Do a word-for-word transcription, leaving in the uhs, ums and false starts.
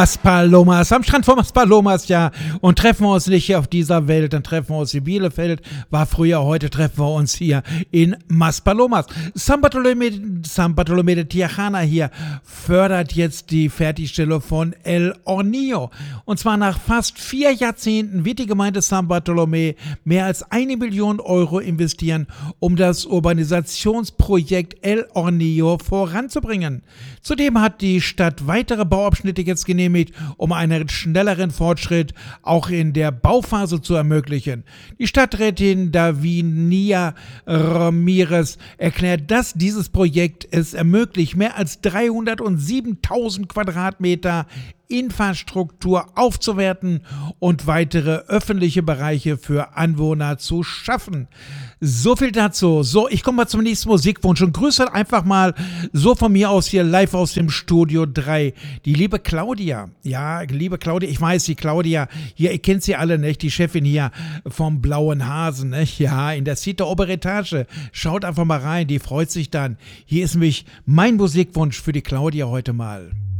Las Palomas, am Strand von Las Palomas, ja. Und treffen wir uns nicht hier auf dieser Welt, dann treffen wir uns in Bielefeld. War früher, heute treffen wir uns hier in Las Palomas. San Bartolomé, San Bartolomé de Tirajana hier fördert jetzt die Fertigstellung von El Hornillo. Und zwar nach fast vier Jahrzehnten wird die Gemeinde San Bartolomé mehr als eine Million Euro investieren, um das Urbanisationsprojekt El Hornillo voranzubringen. Zudem hat die Stadt weitere Bauabschnitte jetzt genehmigt, um einen schnelleren Fortschritt auch in der Bauphase zu ermöglichen. Die Stadträtin Davinia Ramirez erklärt, dass dieses Projekt es ermöglicht, mehr als dreihundertsiebentausend Quadratmeter Infrastruktur aufzuwerten und weitere öffentliche Bereiche für Anwohner zu schaffen. So viel dazu. So, ich komme mal zum nächsten Musikwunsch und grüße einfach mal so von mir aus hier live aus dem Studio drei. Die liebe Claudia. Ja, liebe Claudia, ich weiß, die Claudia, hier, ihr kennt sie alle, nicht? Die Chefin hier vom Blauen Hasen, nicht? Ja, in der Cita Oberetage. Schaut einfach mal rein, die freut sich dann. Hier ist nämlich mein Musikwunsch für die Claudia heute mal.